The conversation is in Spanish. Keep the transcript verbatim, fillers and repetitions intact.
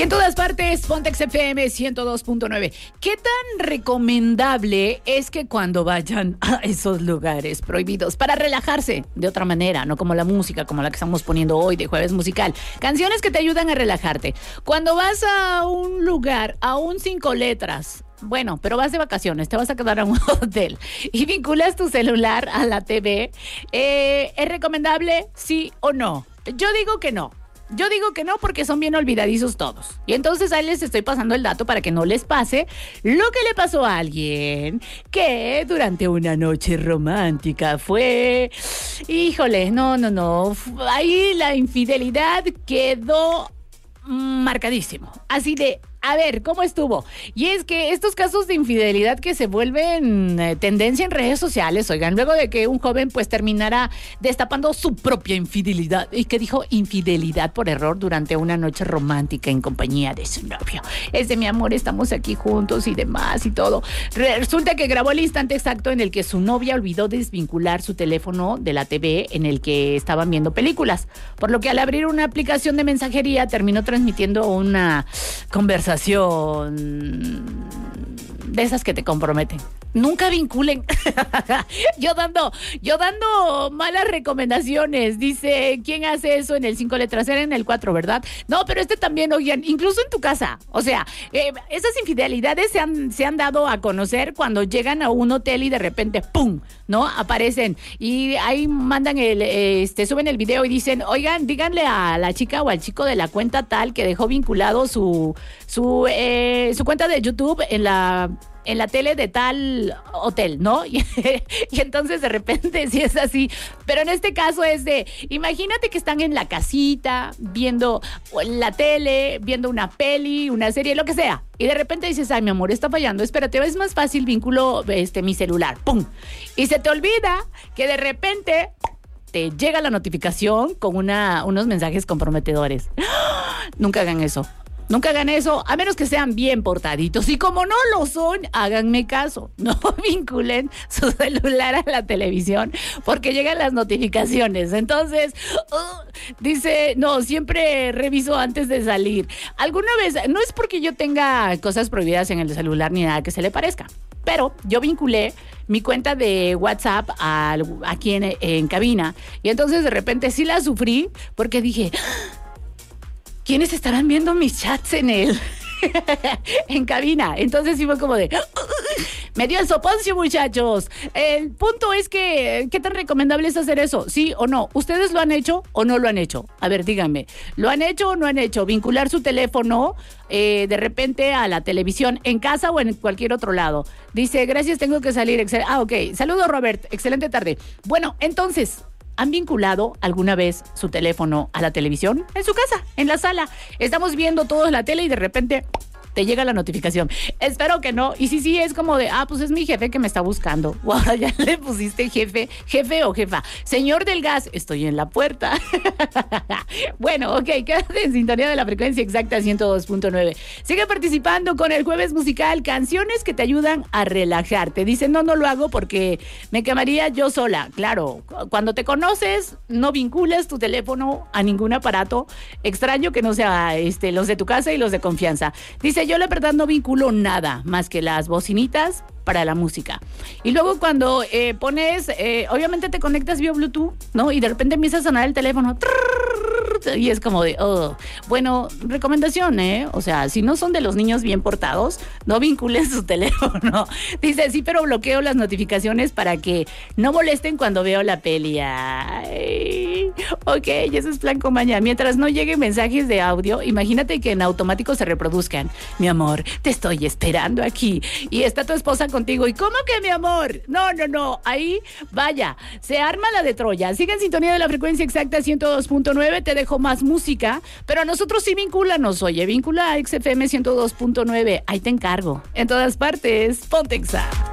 Y en todas partes, Pontex F M ciento dos punto nueve. ¿Qué tan recomendable es que cuando vayan a esos lugares prohibidos para relajarse de otra manera, no como la música, como la que estamos poniendo hoy de Jueves Musical, canciones que te ayudan a relajarte? Cuando vas a un lugar, a un cinco letras, bueno, pero vas de vacaciones, te vas a quedar a un hotel y vinculas tu celular a la T V, eh, ¿es recomendable sí o no? Yo digo que no. Yo digo que no porque son bien olvidadizos todos. Y entonces ahí les estoy pasando el dato para que no les pase lo que le pasó a alguien que durante una noche romántica fue... Híjole, no, no, no. Ahí la infidelidad quedó marcadísimo. Así de... A ver, ¿cómo estuvo? Y es que estos casos de infidelidad que se vuelven eh, tendencia en redes sociales, oigan, luego de que un joven pues terminara destapando su propia infidelidad, y que dijo infidelidad por error durante una noche romántica en compañía de su novio. Es de mi amor, estamos aquí juntos y demás y todo. Resulta que grabó el instante exacto en el que su novia olvidó desvincular su teléfono de la T V en el que estaban viendo películas, por lo que al abrir una aplicación de mensajería terminó transmitiendo una conversación de esas que te comprometen. Nunca vinculen. yo dando, yo dando malas recomendaciones. Dice, ¿quién hace eso en el cinco letras? Era en el cuatro, ¿verdad? No, pero este también, oigan, incluso en tu casa. O sea, eh, esas infidelidades se han, se han dado a conocer cuando llegan a un hotel y de repente, ¡pum!, ¿no? Aparecen. Y ahí mandan el, este, suben el video y dicen, oigan, díganle a la chica o al chico de la cuenta tal que dejó vinculado su, su, eh, su cuenta de YouTube en la... en la tele de tal hotel, ¿no? Y, y entonces de repente sí es así, pero en este caso es de, imagínate que están en la casita, viendo la tele, viendo una peli, una serie, lo que sea, y de repente dices, ay, mi amor, está fallando, espérate, es más fácil, vinculo este, mi celular, ¡pum! Y se te olvida que de repente te llega la notificación con una, unos mensajes comprometedores. Nunca hagan eso. Nunca hagan eso, a menos que sean bien portaditos. Y como no lo son, háganme caso. No vinculen su celular a la televisión porque llegan las notificaciones. Entonces, uh, dice, no, siempre reviso antes de salir. Alguna vez, no es porque yo tenga cosas prohibidas en el celular ni nada que se le parezca, pero yo vinculé mi cuenta de WhatsApp a, aquí en, en cabina. Y entonces de repente sí la sufrí porque dije... ¿quiénes estarán viendo mis chats en él? En cabina. Entonces sí fue como de... me dio el soponcio, muchachos. El punto es que... ¿qué tan recomendable es hacer eso? ¿Sí o no? ¿Ustedes lo han hecho o no lo han hecho? A ver, díganme. ¿Lo han hecho o no han hecho? Vincular su teléfono eh, de repente a la televisión en casa o en cualquier otro lado. Dice, gracias, tengo que salir. Excel- ah, ok. Saludos, Robert. Excelente tarde. Bueno, entonces... ¿han vinculado alguna vez su teléfono a la televisión? En su casa, en la sala. Estamos viendo todos la tele y de repente te llega la notificación. Espero que no. Y sí, sí, es como de, ah, pues es mi jefe que me está buscando. Wow, ya le pusiste jefe, jefe o jefa. Señor del gas, estoy en la puerta. Bueno, ok, quédate en sintonía de la frecuencia exacta ciento dos punto nueve. Sigue participando con el Jueves Musical, canciones que te ayudan a relajarte. Dicen, no, no lo hago porque me quemaría yo sola. Claro, cuando te conoces, no vinculas tu teléfono a ningún aparato extraño que no sea este, los de tu casa y los de confianza. Dice, yo la verdad no vinculo nada más que las bocinitas para la música. Y luego cuando eh, pones, eh, obviamente te conectas vía Bluetooth, ¿no? Y de repente empieza a sonar el teléfono. Y es como de, oh, bueno, recomendación, ¿eh? O sea, si no son de los niños bien portados, no vinculen su teléfono. Dice, sí, pero bloqueo las notificaciones para que no molesten cuando veo la peli. Ay, ok, eso es plan con maña. Mientras no lleguen mensajes de audio, imagínate que en automático se reproduzcan. Mi amor, te estoy esperando aquí. Y está tu esposa contigo. ¿Y cómo que mi amor? No, no, no. Ahí, vaya, se arma la de Troya. Sigue en sintonía de la frecuencia exacta ciento dos punto nueve. Te dejo más música, pero a nosotros sí vincúlanos. Oye, vincula a X F M ciento dos punto nueve. Ahí te encargo. En todas partes, Pontexa.